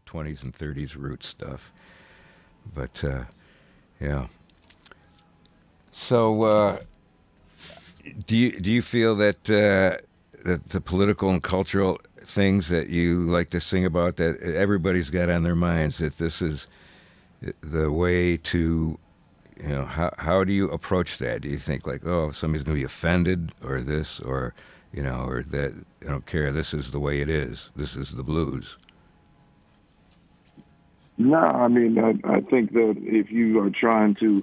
20s and 30s root stuff. But yeah. So do you feel that that the political and cultural things that you like to sing about, that everybody's got on their minds, that this is the way to, how do you approach that? Do you think like, oh, somebody's going to be offended or this or, or that, I don't care, this is the way it is. This is the blues. No, I mean, I think that if you are trying to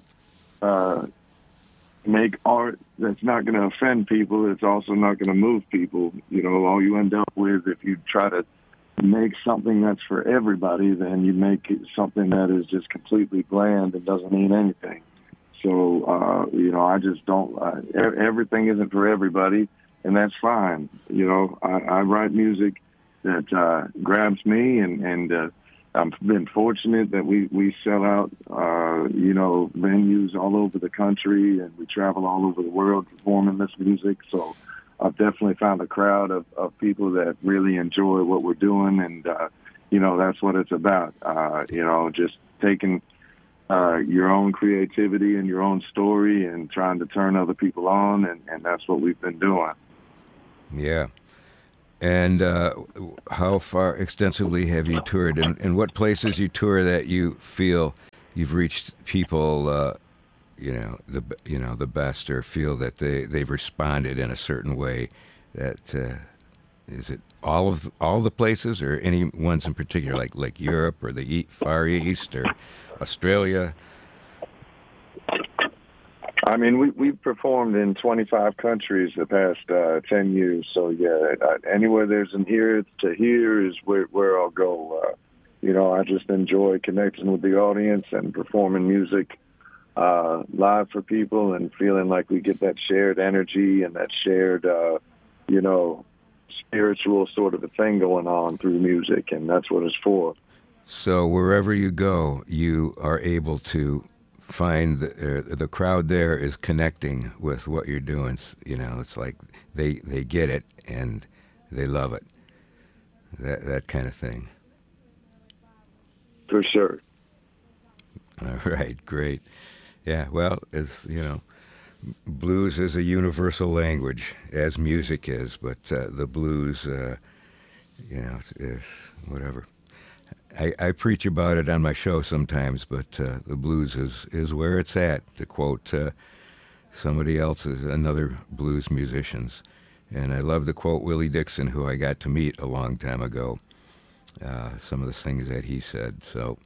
make art that's not going to offend people, it's also not going to move people. All you end up with, if you try to make something that's for everybody, then you make it something that is just completely bland and doesn't mean anything. So, I just don't, everything isn't for everybody, and that's fine. I write music that grabs me, and I've been fortunate that we sell out, venues all over the country, and we travel all over the world performing this music. So I've definitely found a crowd of people that really enjoy what we're doing, and, that's what it's about, just taking your own creativity and your own story and trying to turn other people on, and that's what we've been doing. Yeah. And how far extensively have you toured, and what places you tour that you feel you've reached people, the best, or feel that they've responded in a certain way? That is it all the places, or any ones in particular, like Europe or the Far East or Australia? I mean, we've performed in 25 countries the past 10 years. So, yeah, anywhere there's an ear to hear is where I'll go. I just enjoy connecting with the audience and performing music live for people and feeling like we get that shared energy and that shared, spiritual sort of a thing going on through music, and that's what it's for. So wherever you go, you are able to find the crowd there is connecting with what you're doing. It's like they get it and they love it. That kind of thing. For sure. All right, great. Yeah, well, it's, blues is a universal language, as music is, but the blues, is whatever. I preach about it on my show sometimes, but the blues is where it's at, to quote somebody else's, another blues musicians. And I love to quote Willie Dixon, who I got to meet a long time ago, some of the things that he said. So,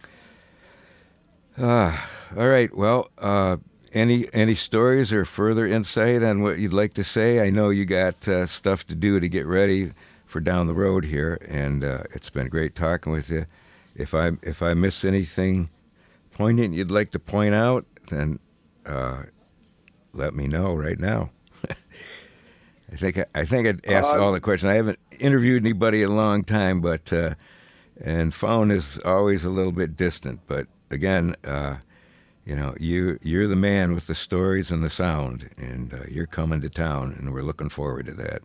all right, well, any stories or further insight on what you'd like to say? I know you got stuff to do to get ready for down the road here, and it's been great talking with you. If I miss anything poignant you'd like to point out, then let me know right now. I think I'd asked all the questions. I haven't interviewed anybody in a long time, but and phone is always a little bit distant. But again, you're the man with the stories and the sound, and you're coming to town, and we're looking forward to that.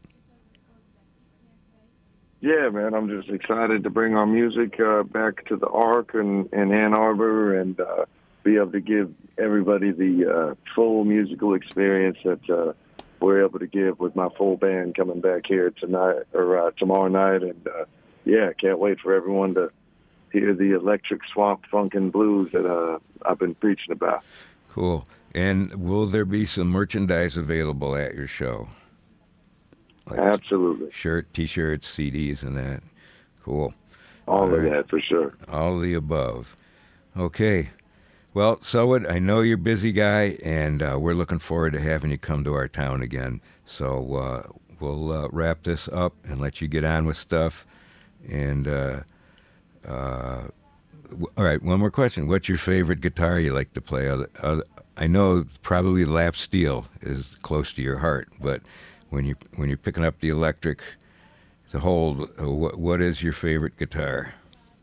Yeah, man, I'm just excited to bring our music back to the Ark in Ann Arbor and be able to give everybody the full musical experience that we're able to give with my full band coming back here tonight or tomorrow night. And, can't wait for everyone to hear the electric swamp funk and blues that I've been preaching about. Cool. And will there be some merchandise available at your show? Like absolutely. Shirt, T-shirts, CDs, and that. Cool. All of that, for sure. All of the above. Okay. Well, Selwood, I know you're a busy guy, and we're looking forward to having you come to our town again. So we'll wrap this up and let you get on with stuff. And all right, one more question. What's your favorite guitar you like to play? I know probably lap steel is close to your heart, but when you're picking up the electric to hold, what is your favorite guitar?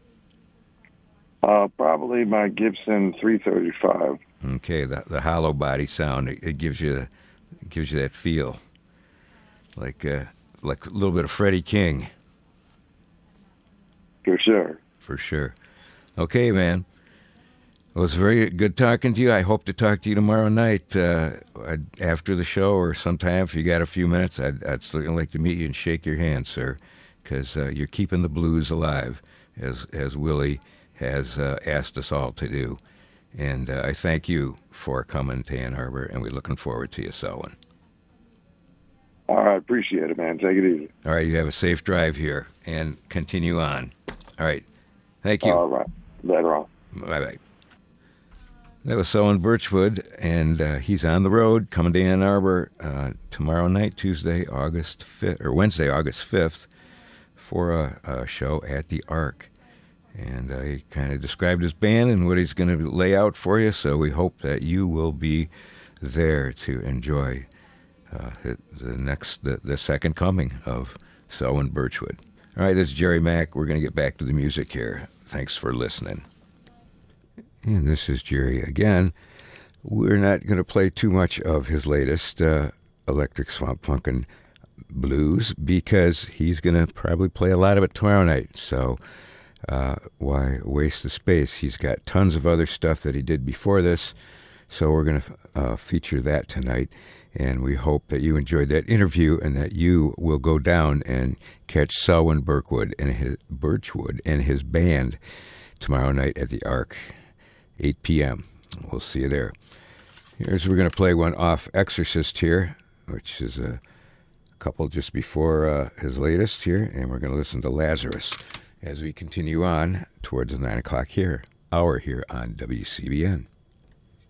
Probably my Gibson 335. Okay, the hollow body sound, it gives you that feel, like a little bit of Freddie King. For sure. for sure. Okay, man. Well, it's very good talking to you. I hope to talk to you tomorrow night after the show or sometime. If you got a few minutes, I'd certainly like to meet you and shake your hand, sir, because you're keeping the blues alive, as Willie has asked us all to do. And I thank you for coming to Ann Arbor, and we're looking forward to you, Selwyn. All right, appreciate it, man. Take it easy. All right, you have a safe drive here, and continue on. All right, thank you. All right, later on. Bye-bye. That was Selwyn Birchwood, and he's on the road coming to Ann Arbor tomorrow night, Wednesday, August 5th, for a show at the Ark. And he kind of described his band and what he's going to lay out for you, so we hope that you will be there to enjoy the second coming of Selwyn Birchwood. All right, this is Jerry Mack. We're going to get back to the music here. Thanks for listening. And this is Jerry again. We're not going to play too much of his latest Electric Swamp Funkin' Blues because he's going to probably play a lot of it tomorrow night. So why waste the space? He's got tons of other stuff that he did before this. So we're going to feature that tonight. And we hope that you enjoyed that interview and that you will go down and catch Selwyn Birchwood and his band tomorrow night at the Ark. 8 p.m. We'll see you there. We're going to play one off Exorcist here, which is a couple just before his latest here, and we're going to listen to Lazarus as we continue on towards the 9 o'clock hour here on WCBN.